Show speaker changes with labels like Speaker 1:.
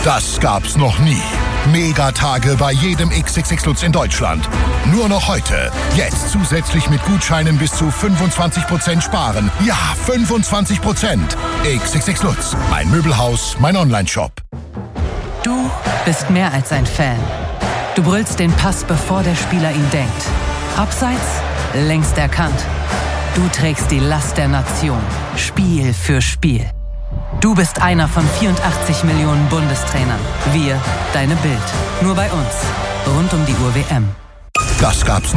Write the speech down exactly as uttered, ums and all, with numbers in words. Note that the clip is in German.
Speaker 1: Das gab's noch nie. Megatage bei jedem X X X Lutz in Deutschland. Nur noch heute. Jetzt zusätzlich mit Gutscheinen bis zu fünfundzwanzig Prozent sparen. Ja, fünfundzwanzig Prozent. X X X Lutz. Mein Möbelhaus, mein Onlineshop.
Speaker 2: Du bist mehr als ein Fan. Du brüllst den Pass, bevor der Spieler ihn denkt. Abseits? Längst erkannt. Du trägst die Last der Nation. Spiel für Spiel. Du bist einer von vierundachtzig Millionen Bundestrainern. Wir, deine Bild. Nur bei uns. Rund um die Uhr W M.
Speaker 1: Das gab's noch